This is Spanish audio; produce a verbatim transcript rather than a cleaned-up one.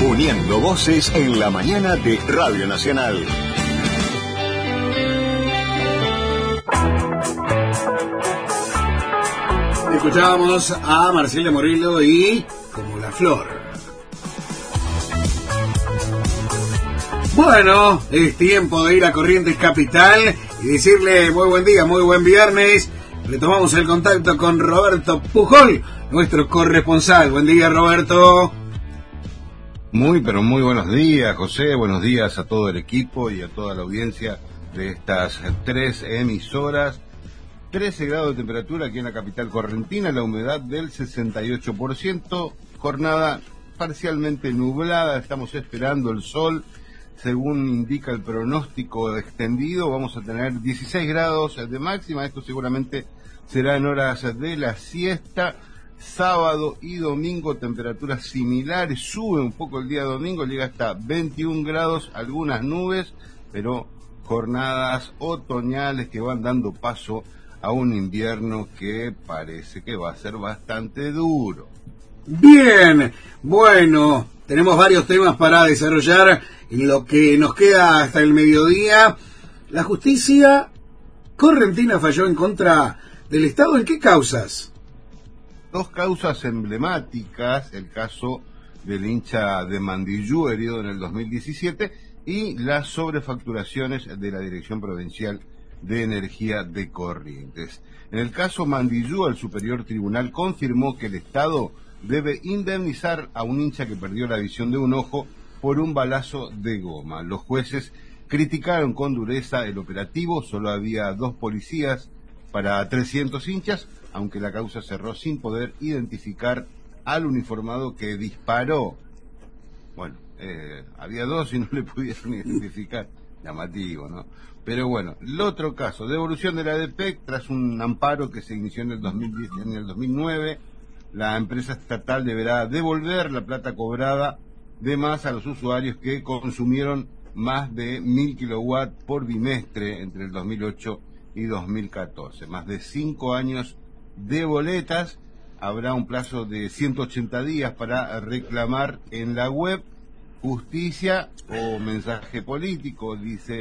Uniendo voces en la mañana de Radio Nacional. Escuchábamos a Marcela Morillo y Como la Flor. Bueno, es tiempo de ir a Corrientes Capital y decirle muy buen día, muy buen viernes. Retomamos el contacto con Roberto Pujol, nuestro corresponsal. Buen día, Roberto. Muy, pero muy buenos días, José. Buenos días a todo el equipo y a toda la audiencia de estas tres emisoras. trece grados de temperatura aquí en la capital correntina, la humedad del sesenta y ocho por ciento, jornada parcialmente nublada, estamos esperando el sol. Según indica el pronóstico extendido, vamos a tener dieciséis grados de máxima. Esto seguramente será en horas de la siesta. Sábado y domingo, temperaturas similares. Sube un poco el día domingo, llega hasta veintiún grados, algunas nubes, pero jornadas otoñales que van dando paso a un invierno que parece que va a ser bastante duro. Bien, bueno, tenemos varios temas para desarrollar en lo que nos queda hasta el mediodía. La justicia correntina falló en contra del Estado. ¿En qué causas? Dos causas emblemáticas, el caso del hincha de Mandillú herido en el dos mil diecisiete y las sobrefacturaciones de la Dirección Provincial de Energía de Corrientes. En el caso Mandillú, el Superior Tribunal confirmó que el Estado debe indemnizar a un hincha que perdió la visión de un ojo por un balazo de goma. Los jueces criticaron con dureza el operativo, solo había dos policías para trescientos hinchas, aunque la causa cerró sin poder identificar al uniformado que disparó. Bueno, eh, había dos y no le pudieron identificar. Llamativo, ¿no? Pero bueno, el otro caso, devolución de la A D P E C tras un amparo que se inició en el dos mil diez, en el dos mil nueve, la empresa estatal deberá devolver la plata cobrada de más a los usuarios que consumieron más de mil kilowatts por bimestre entre el dos mil ocho y dos mil catorce. Más de cinco años de boletas. Habrá un plazo de ciento ochenta días para reclamar en la web. Justicia o mensaje político, dice